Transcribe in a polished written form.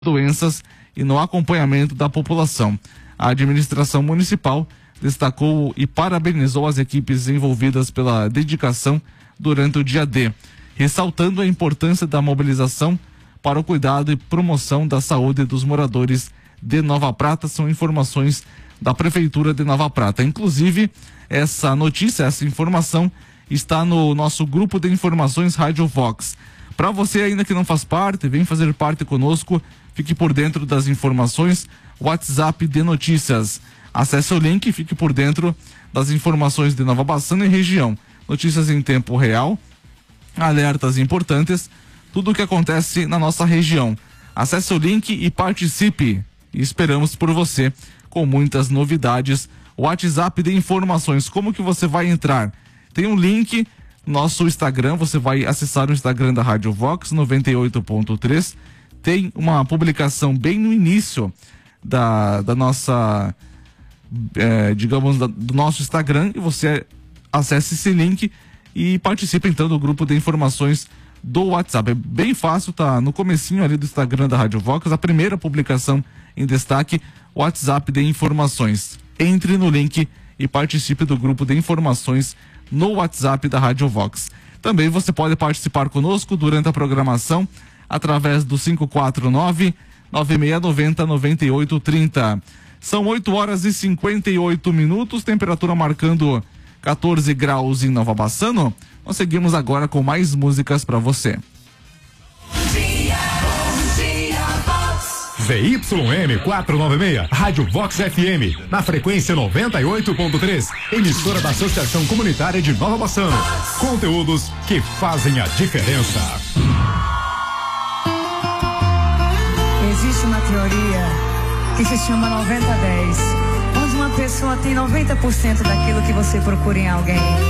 doenças e no acompanhamento da população. A administração municipal destacou e parabenizou as equipes envolvidas pela dedicação durante o dia D, ressaltando a importância da mobilização para o cuidado e promoção da saúde dos moradores de Nova Prata. São informações da Prefeitura de Nova Prata. Inclusive, essa notícia, essa informação está no nosso grupo de informações Rádio Vox. Para você ainda que não faz parte, vem fazer parte conosco, fique por dentro das informações, WhatsApp de notícias. Acesse o link e fique por dentro das informações de Nova Bassano e região. Notícias em tempo real, alertas importantes, tudo o que acontece na nossa região. Acesse o link e participe. E esperamos por você com muitas novidades. WhatsApp de informações, como que você vai entrar? Tem um link no nosso Instagram, você vai acessar o Instagram da Rádio Vox 98.3. Tem uma publicação bem no início da nossa, do nosso Instagram, e você acesse esse link e participe então do grupo de informações do WhatsApp. É bem fácil, tá no comecinho ali do Instagram da Rádio Vox, a primeira publicação em destaque, WhatsApp de informações. Entre no link e participe do grupo de informações no WhatsApp da Rádio Vox. Também você pode participar conosco durante a programação através do 549-9690-9830. São 8h58, temperatura marcando 14 graus em Nova Bassano. Nós seguimos agora com mais músicas para você. ZYM 496, Rádio Vox FM, na frequência 98.3, emissora da Associação Comunitária de Nova Bassano. Conteúdos que fazem a diferença. Existe uma teoria que se chama 90-10, onde uma pessoa tem 90% daquilo que você procura em alguém.